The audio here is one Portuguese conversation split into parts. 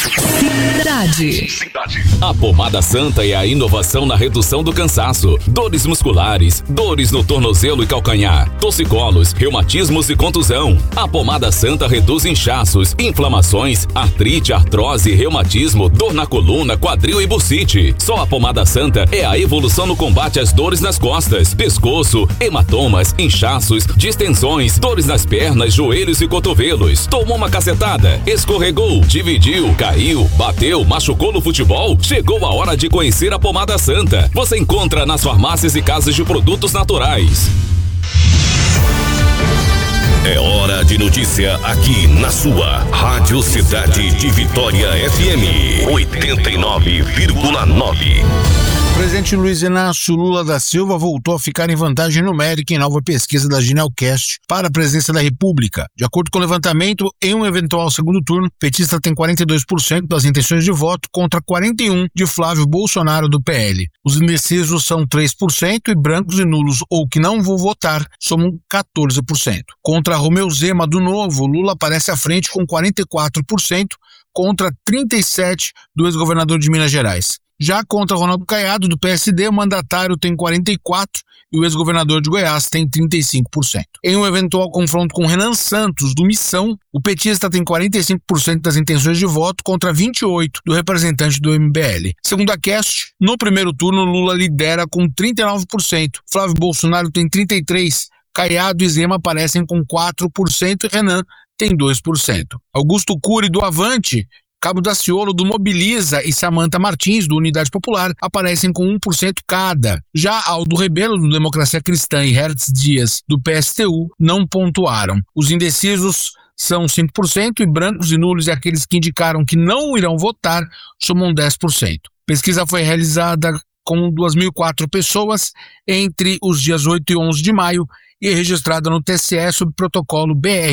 Cidade. A pomada Santa é a inovação na redução do cansaço, dores musculares, dores no tornozelo e calcanhar, torcicolos, reumatismos e contusão. A pomada Santa reduz inchaços, inflamações, artrite, artrose, reumatismo, dor na coluna, quadril e bursite. Só a pomada Santa é a evolução no combate às dores nas costas, pescoço, hematomas, inchaços, distensões, dores nas pernas, joelhos e cotovelos. Tomou uma cacetada, escorregou, dividiu, caiu, bateu, machucou no futebol? Chegou a hora de conhecer a pomada Santa. Você encontra nas farmácias e casas de produtos naturais. É hora de notícia aqui na sua Rádio Cidade de Vitória FM 89,9. O presidente Luiz Inácio Lula da Silva voltou a ficar em vantagem numérica em nova pesquisa da Ginelcast para a presidência da República. De acordo com o levantamento, em um eventual segundo turno, o petista tem 42% das intenções de voto contra 41% de Flávio Bolsonaro do PL. Os indecisos são 3% e brancos e nulos ou que não vão votar somam 14%. Contra Romeu Zema do Novo, Lula aparece à frente com 44% contra 37% do ex-governador de Minas Gerais. Já contra Ronaldo Caiado, do PSD, o mandatário tem 44% e o ex-governador de Goiás tem 35%. Em um eventual confronto com Renan Santos, do Missão, o petista tem 45% das intenções de voto contra 28% do representante do MBL. Segundo a Cast, no primeiro turno, Lula lidera com 39%, Flávio Bolsonaro tem 33%, Caiado e Zema aparecem com 4% e Renan tem 2%. Augusto Cury, do Avante, Cabo Daciolo, do Mobiliza e Samanta Martins, do Unidade Popular, aparecem com 1% cada. Já Aldo Rebelo, do Democracia Cristã, e Hertz Dias, do PSTU, não pontuaram. Os indecisos são 5% e brancos e nulos e aqueles que indicaram que não irão votar somam 10%. A pesquisa foi realizada com 2.004 pessoas entre os dias 8 e 11 de maio e registrada no TSE sob protocolo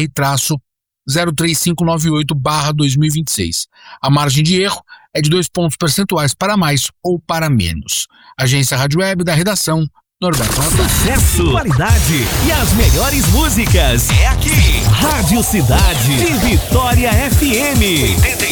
BR-03598/2026. A margem de erro é de 2 pontos percentuais para mais ou para menos. Agência Rádio Web da redação, Norberto Natal. Sucesso, qualidade e as melhores músicas é aqui. Rádio Cidade de Vitória FM 89,9.